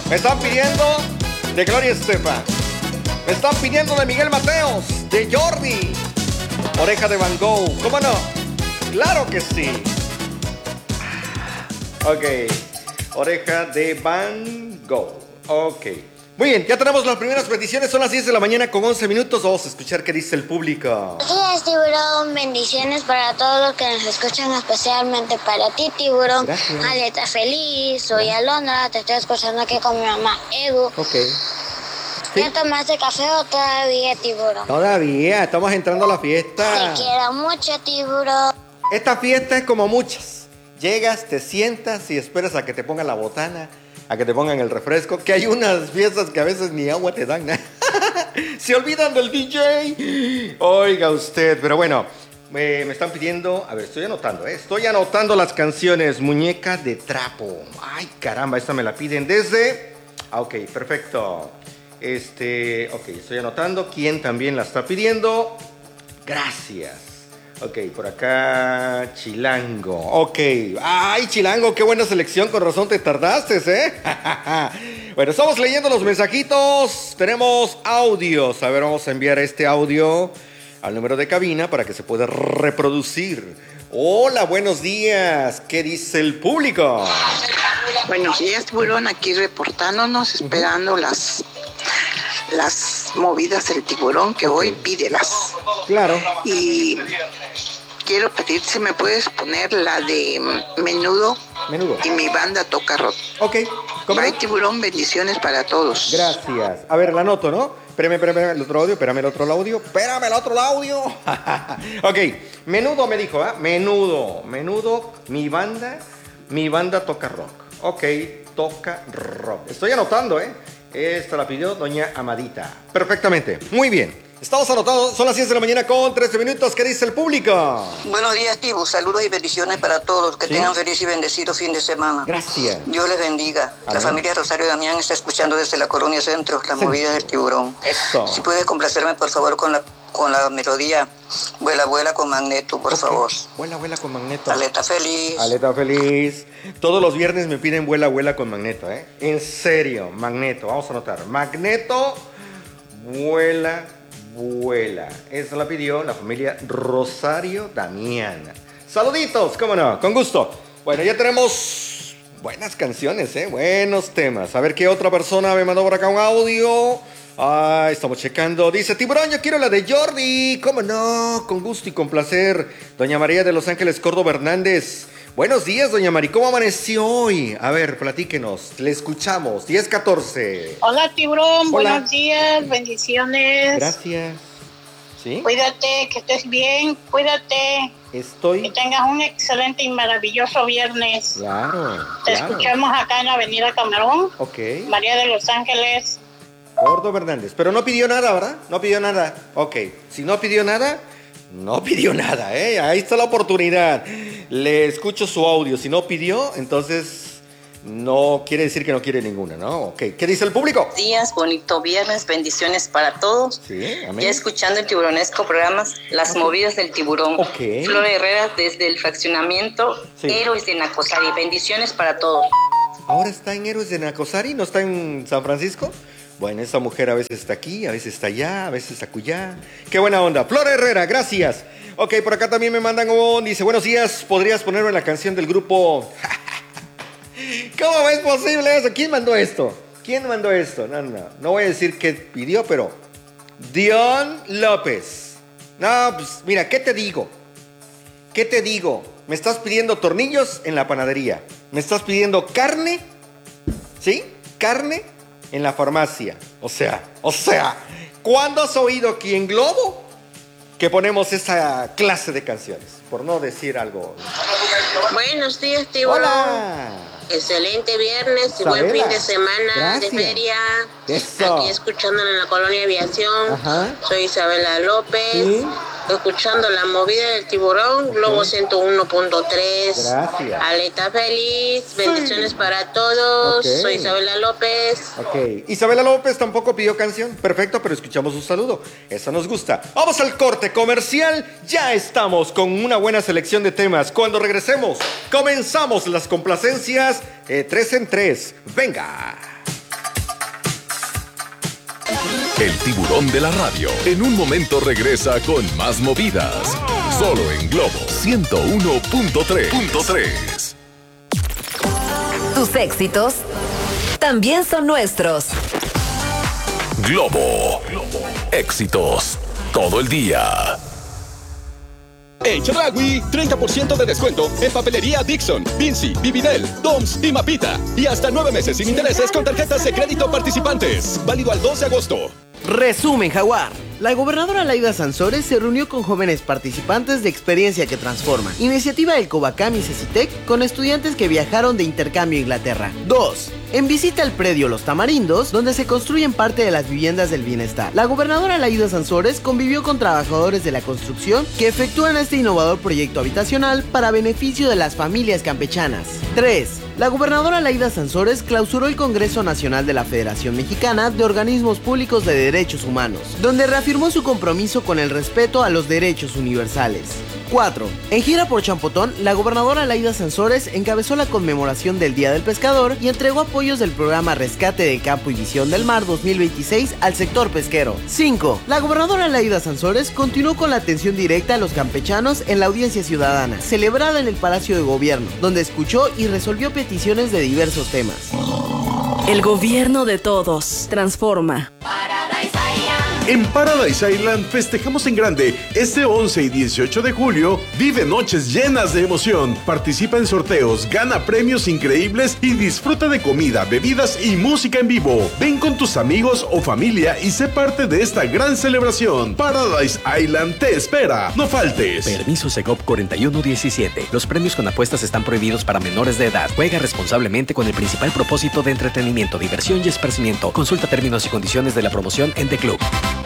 Me están pidiendo de Gloria Estefan. Me están pidiendo de Miguel Mateos, de Jordi. Oreja de Van Gogh. ¿Cómo no? Claro que sí. Ok. Oreja de Van Gogh. Ok. Muy bien, ya tenemos las primeras peticiones. Son las 10 de la mañana con 11 minutos. Vamos a escuchar qué dice el público. Buenos días, Tiburón. Bendiciones para todos los que nos escuchan, especialmente para ti, Tiburón. Gracias. Aleta feliz. Soy Alondra. Te estoy escuchando aquí con mi mamá, Edu. Ok. ¿Ya tomaste café o todavía, Tiburón? Todavía, estamos entrando a la fiesta. Te quiero mucho, Tiburón. Esta fiesta es como muchas. Llegas, te sientas y esperas a que te pongan la botana, a que te pongan el refresco, que hay unas fiestas que a veces ni agua te dan. Se olvidan del DJ. Oiga usted, pero bueno, me están pidiendo, a ver, estoy anotando las canciones. Muñeca de trapo. Ay, caramba, esta me la piden desde... Ok, perfecto. Ok, estoy anotando quién también la está pidiendo. Gracias. Ok, por acá, Chilango. Ok, ay, Chilango, qué buena selección, con razón te tardaste, ¿eh? Bueno, estamos leyendo los mensajitos. Tenemos audios. A ver, vamos a enviar este audio al número de cabina para que se pueda reproducir. Hola, buenos días. ¿Qué dice el público? Buenos días, Tiburón, aquí reportándonos, esperando las movidas del Tiburón, que hoy pídelas. Claro. Y quiero pedir si me puedes poner la de Menudo. Y mi banda toca rock. Ok. ¿Cómo? Bye, Tiburón, bendiciones para todos. Gracias. A ver, la anoto, ¿no? Espérame, el otro audio, espérame el otro audio. Ok, Menudo me dijo, ¿eh? Menudo, mi banda toca rock. Ok, toca rock. Estoy anotando, ¿eh? Esta la pidió doña Amadita. Perfectamente, muy bien. Estamos anotados, son las 10 de la mañana con 13 minutos. ¿Qué dice el público? Buenos días, Tibu. Saludos y bendiciones para todos. Que tengan feliz y bendecido fin de semana. Gracias. Dios les bendiga. Amén. La familia Rosario Damián está escuchando desde la Colonia Centro las movidas del Tiburón. Eso. Si puedes complacerme, por favor, con la melodía Vuela, vuela con Magneto, por favor. Vuela con Magneto. Aleta feliz. Aleta feliz. Todos los viernes me piden vuela con Magneto, ¿eh? En serio, Magneto. Vamos a anotar. Magneto, vuela. Esa la pidió la familia Rosario Damián. Saluditos, cómo no, con gusto. Bueno, ya tenemos buenas canciones, buenos temas. A ver qué otra persona me mandó por acá un audio. Estamos checando. Dice Tiburón, yo quiero la de Jordi. Cómo no, con gusto y con placer. Doña María de Los Ángeles Córdoba Hernández. Buenos días, doña Mari. ¿Cómo amaneció hoy? A ver, platíquenos. Le escuchamos. 10:14. Hola, Tiburón. Hola. Buenos días. Bendiciones. Gracias. ¿Sí? Cuídate, que estés bien. Cuídate. Que tengas un excelente y maravilloso viernes. Claro. Te escuchamos acá en la Avenida Camarón. Ok. María de Los Ángeles. Córdoba Hernández. Pero no pidió nada, ¿verdad? No pidió nada. Ok. Si no pidió nada, no pidió nada, ¿eh? Ahí está la oportunidad. Le escucho su audio. Si no pidió, entonces no quiere decir que no quiere ninguna, ¿no? Ok. ¿Qué dice el público? Buenos días, bonito viernes, bendiciones para todos. Sí, amén. Ya escuchando el tiburonesco programas Las Movidas del Tiburón. Ok. Flor Herrera desde el fraccionamiento Héroes de Nacosari. Bendiciones para todos. ¿Ahora está en Héroes de Nacosari? ¿No está en San Francisco? Bueno, esa mujer a veces está aquí, a veces está allá, a veces está acullá. ¡Qué buena onda! Flor Herrera, gracias. Ok, por acá también me mandan un... Dice, buenos días, ¿podrías ponerme la canción del grupo? ¿Cómo es posible eso? ¿Quién mandó esto? No voy a decir qué pidió, pero... Dion López. No, pues mira, ¿qué te digo? Me estás pidiendo tornillos en la panadería. Me estás pidiendo carne. ¿Sí? Carne en la farmacia. O sea, ¿cuándo has oído aquí en Globo que ponemos esa clase de canciones? Por no decir algo. Buenos días, Tiburón. Hola. Excelente viernes y buen fin de semana de feria. Eso. Aquí escuchándola en la Colonia Aviación. Ajá. Soy Isabela López. ¿Sí? Escuchando la movida del Tiburón, Globo 101.3. Gracias. Aleta feliz, bendiciones para todos. Ok. Soy Isabela López. Ok, Isabela López tampoco pidió canción. Perfecto, pero escuchamos su saludo. Eso nos gusta. Vamos al corte comercial. Ya estamos con una buena selección de temas. Cuando regresemos, comenzamos las complacencias 3 en 3. Venga. El tiburón de la radio en un momento regresa con más movidas. Solo en Globo 101.3. Tus éxitos también son nuestros. Globo. Éxitos todo el día. En Chedraui, 30% de descuento en papelería Dixon, Vinci, Vividel, Doms y Mapita. Y hasta 9 meses sin intereses con tarjetas de crédito participantes. Válido al 2 de agosto. Resumen, Jaguar. La gobernadora Laida Sansores se reunió con jóvenes participantes de Experiencia que Transforma, iniciativa del Covacam y Cecitec, con estudiantes que viajaron de intercambio a Inglaterra. 2. En visita al predio Los Tamarindos, donde se construyen parte de las viviendas del bienestar. La gobernadora Laida Sansores convivió con trabajadores de la construcción que efectúan este innovador proyecto habitacional para beneficio de las familias campechanas. 3. La gobernadora Laida Sansores clausuró el Congreso Nacional de la Federación Mexicana de Organismos Públicos de Derechos Humanos, donde reafirmó su compromiso con el respeto a los derechos universales. 4. En gira por Champotón, la gobernadora Laida Sansores encabezó la conmemoración del Día del Pescador y entregó apoyos del programa Rescate de Campo y Visión del Mar 2026 al sector pesquero. 5. La gobernadora Laida Sansores continuó con la atención directa a los campechanos en la audiencia ciudadana, celebrada en el Palacio de Gobierno, donde escuchó y resolvió peticiones de diversos temas. El gobierno de todos. Transforma. En Paradise Island festejamos en grande. Este 11 y 18 de julio, vive noches llenas de emoción. Participa en sorteos, gana premios increíbles y disfruta de comida, bebidas y música en vivo. Ven con tus amigos o familia y sé parte de esta gran celebración. Paradise Island te espera. No faltes. Permiso Segov 4117. Los premios con apuestas están prohibidos para menores de edad. Juega responsablemente con el principal propósito de entretenimiento, diversión y esparcimiento. Consulta términos y condiciones de la promoción en The Club.